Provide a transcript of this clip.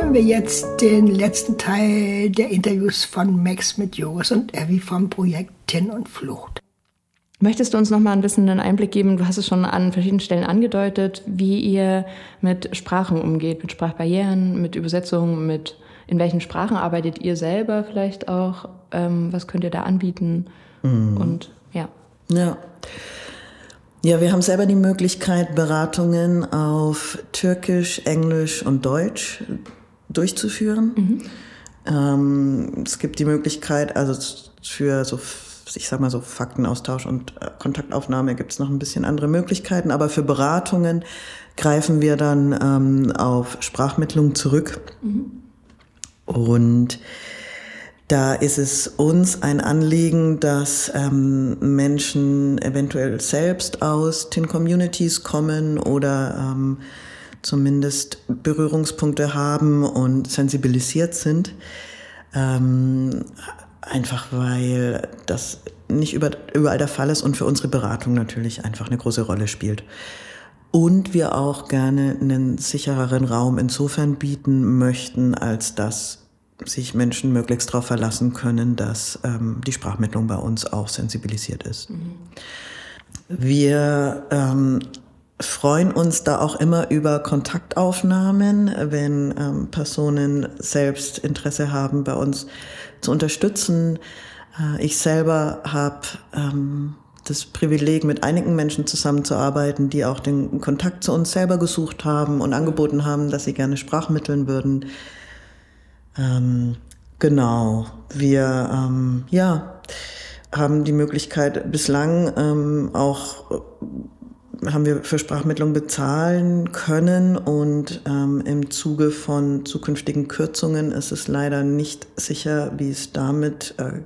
hören wir jetzt den letzten Teil der Interviews von Max mit Joris und Evie vom Projekt Tin und Flucht. Möchtest du uns noch mal ein bisschen einen Einblick geben? Du hast es schon an verschiedenen Stellen angedeutet, wie ihr mit Sprachen umgeht, mit Sprachbarrieren, mit Übersetzungen, in welchen Sprachen arbeitet ihr selber vielleicht auch? Was könnt ihr da anbieten? Und ja. Ja, wir haben selber die Möglichkeit, Beratungen auf Türkisch, Englisch und Deutsch durchzuführen. Es gibt die Möglichkeit, also für ich sag mal so Faktenaustausch und Kontaktaufnahme gibt es noch ein bisschen andere Möglichkeiten, aber für Beratungen greifen wir dann auf Sprachmittlung zurück. Und da ist es uns ein Anliegen, dass Menschen eventuell selbst aus Tin-Communities kommen oder zumindest Berührungspunkte haben und sensibilisiert sind. Einfach weil das nicht überall der Fall ist und für unsere Beratung natürlich einfach eine große Rolle spielt. Und wir auch gerne einen sichereren Raum insofern bieten möchten, als dass sich Menschen möglichst darauf verlassen können, dass die Sprachmittlung bei uns auch sensibilisiert ist. Wir freuen uns da auch immer über Kontaktaufnahmen, wenn Personen selbst Interesse haben, bei uns zu unterstützen. Ich selber habe das Privileg, mit einigen Menschen zusammenzuarbeiten, die auch den Kontakt zu uns selber gesucht haben und angeboten haben, dass sie gerne sprachmitteln würden. Genau, wir haben die Möglichkeit, bislang haben wir für Sprachmittlung bezahlen können und im Zuge von zukünftigen Kürzungen ist es leider nicht sicher, wie es damit